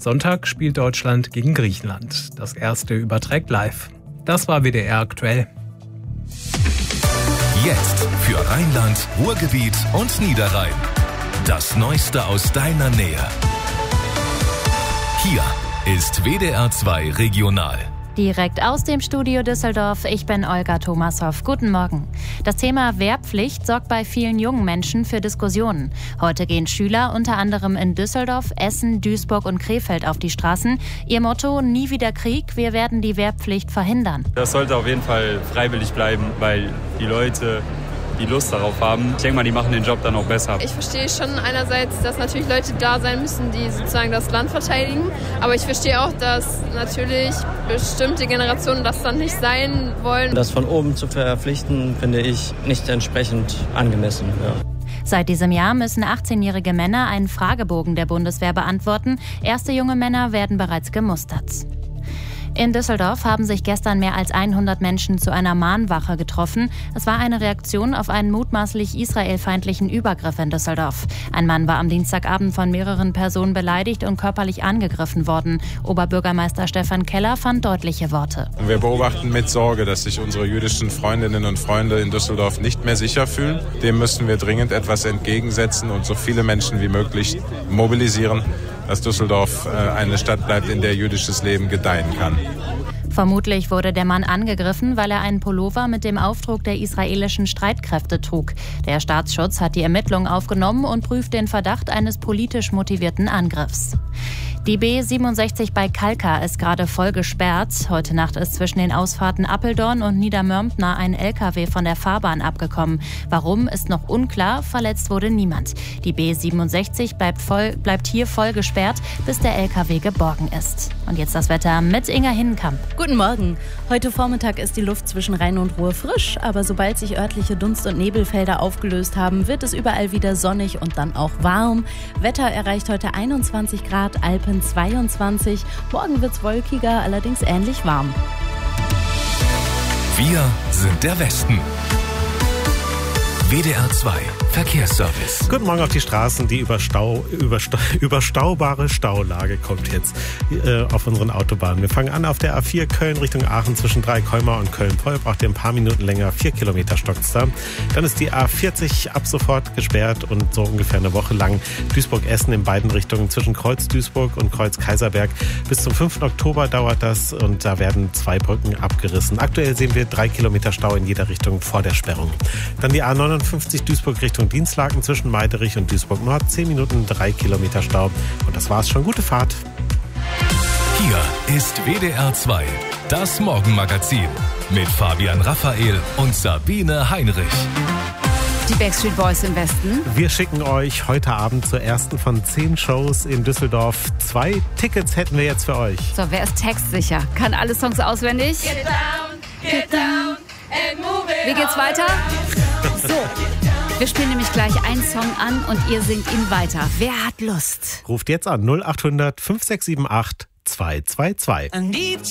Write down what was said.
Sonntag spielt Deutschland gegen Griechenland. Das erste überträgt live. Das war WDR aktuell. Jetzt für Rheinland, Ruhrgebiet und Niederrhein. Das Neueste aus deiner Nähe. Hier ist WDR 2 Regional. Direkt aus dem Studio Düsseldorf, ich bin Olga Thomashoff. Guten Morgen. Das Thema Wehrpflicht sorgt bei vielen jungen Menschen für Diskussionen. Heute gehen Schüler unter anderem in Düsseldorf, Essen, Duisburg und Krefeld auf die Straßen. Ihr Motto: Nie wieder Krieg, wir werden die Wehrpflicht verhindern. Das sollte auf jeden Fall freiwillig bleiben, weil die Leute, die Lust darauf haben, ich denke mal, die machen den Job dann auch besser. Ich verstehe schon einerseits, dass natürlich Leute da sein müssen, die sozusagen das Land verteidigen. Aber ich verstehe auch, dass natürlich bestimmte Generationen das dann nicht sein wollen. Das von oben zu verpflichten, finde ich nicht entsprechend angemessen. Ja. Seit diesem Jahr müssen 18-jährige Männer einen Fragebogen der Bundeswehr beantworten. Erste junge Männer werden bereits gemustert. In Düsseldorf haben sich gestern mehr als 100 Menschen zu einer Mahnwache getroffen. Es war eine Reaktion auf einen mutmaßlich israelfeindlichen Übergriff in Düsseldorf. Ein Mann war am Dienstagabend von mehreren Personen beleidigt und körperlich angegriffen worden. Oberbürgermeister Stefan Keller fand deutliche Worte. Wir beobachten mit Sorge, dass sich unsere jüdischen Freundinnen und Freunde in Düsseldorf nicht mehr sicher fühlen. Dem müssen wir dringend etwas entgegensetzen und so viele Menschen wie möglich mobilisieren, dass Düsseldorf eine Stadt bleibt, in der jüdisches Leben gedeihen kann. Vermutlich wurde der Mann angegriffen, weil er einen Pullover mit dem Aufdruck der israelischen Streitkräfte trug. Der Staatsschutz hat die Ermittlungen aufgenommen und prüft den Verdacht eines politisch motivierten Angriffs. Die B67 bei Kalka ist gerade voll gesperrt. Heute Nacht ist zwischen den Ausfahrten Apeldoorn und Niedermörmpner ein LKW von der Fahrbahn abgekommen. Warum, ist noch unklar. Verletzt wurde niemand. Die B67 bleibt hier voll gesperrt, bis der LKW geborgen ist. Und jetzt das Wetter mit Inga Hinnenkamp. Guten Morgen. Heute Vormittag ist die Luft zwischen Rhein und Ruhr frisch, aber sobald sich örtliche Dunst- und Nebelfelder aufgelöst haben, wird es überall wieder sonnig und dann auch warm. Wetter erreicht heute 21 Grad, Alpen 22. Morgen wird's wolkiger, allerdings ähnlich warm. Wir sind der Westen. WDR 2 Verkehrsservice. Guten Morgen auf die Straßen. Die überstaubare Staulage kommt jetzt auf unseren Autobahnen. Wir fangen an auf der A4 Köln Richtung Aachen zwischen Dreikolmar und Köln-Poll. Braucht ihr ein paar Minuten länger. 4 Kilometer stockt's da. Dann ist die A40 ab sofort gesperrt und so ungefähr eine Woche lang Duisburg-Essen in beiden Richtungen zwischen Kreuz Duisburg und Kreuz Kaiserberg. Bis zum 5. Oktober dauert das und da werden 2 Brücken abgerissen. Aktuell sehen wir 3 Kilometer Stau in jeder Richtung vor der Sperrung. Dann die A59 Duisburg Richtung Dienstlaken zwischen Meiderich und Duisburg Nord. 10 Minuten, 3 Kilometer Stau. Und das war's schon. Gute Fahrt. Hier ist WDR 2, das Morgenmagazin mit Fabian Raphael und Sabine Heinrich. Die Backstreet Boys im Westen. Wir schicken euch heute Abend zur ersten von 10 Shows in Düsseldorf. 2 Tickets hätten wir jetzt für euch. So, wer ist textsicher? Kann alle Songs auswendig? Get down and move it. Wie geht's weiter? So, wir spielen nämlich gleich einen Song an und ihr singt ihn weiter. Wer hat Lust? Ruft jetzt an 0800 5678 222.